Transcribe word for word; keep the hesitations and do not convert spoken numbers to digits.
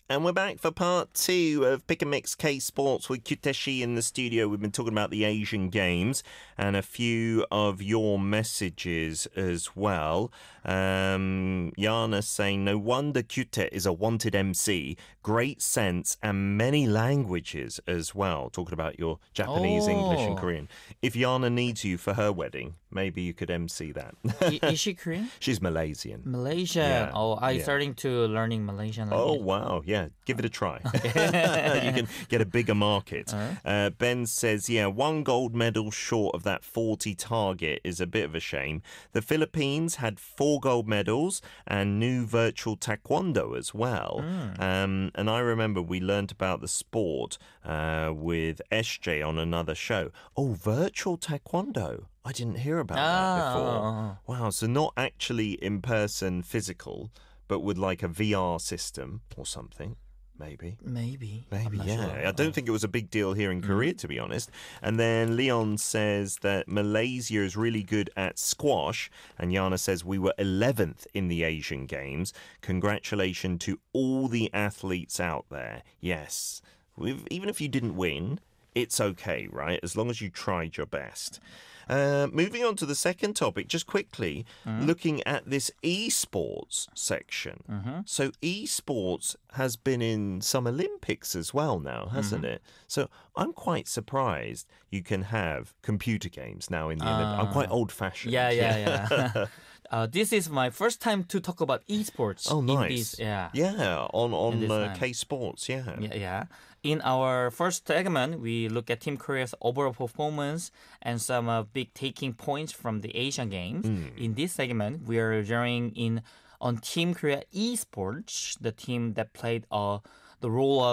And we're back for part two of Pick and Mix K-Sports with Kyuteshi in the studio. We've been talking about the Asian Games and a few of your messages as well. Um, Yana saying, no wonder Kyute is a wanted M C. Great sense and many languages as well. Talking about your Japanese, Oh. English and Korean. If Yana needs you for her wedding, maybe you could M C that. I- is she Korean? She's Malaysian. Malaysian. Yeah, Oh, I'm yeah. starting to learning Malaysian Oh, language. wow. Yeah, give it a try. You can get a bigger market. Uh-huh. Uh, Ben says, yeah, one gold medal short of that forty target is a bit of a shame. The Philippines had four gold medals and new virtual taekwondo as well. Mm. Um, and I remember we learned about the sport uh, with S J on another show. Oh, virtual taekwondo. I didn't hear about that Ah, before. oh, Wow, so not actually in person physical, but with like a V R system or something. Maybe. Maybe. I'm Maybe, not yeah. sure. I don't think it was a big deal here in Korea, to be honest. And then Leon says that Malaysia is really good at squash. And Yana says we were eleventh in the Asian Games. Congratulations to all the athletes out there. Yes. We've, even if you didn't win, it's okay, right? As long as you tried your best. Uh, moving on to the second topic, just quickly, looking at this esports section. So esports has been in some Olympics as well now, hasn't it? So I'm quite surprised you can have computer games now in the Olympics. I'm quite old-fashioned. Yeah, yeah, yeah. uh, this is my first time to talk about esports. Oh, in nice. this, yeah. Yeah, on, on this uh, time. K-Sports, yeah. Yeah, yeah. In our first segment, we look at Team Korea's overall performance and some uh, big taking points from the Asian Games. In this segment, we are zeroing in on Team Korea Esports, the team that played uh, the role of